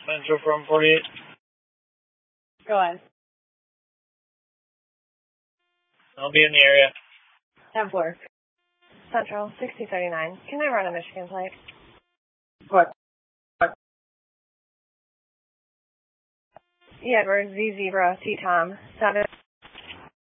Central from 48. Go ahead. I'll be in the area. 10-4. Central, 6039. Can I run a Michigan plate? What? Yeah, we're Z Zebra T Tom 7.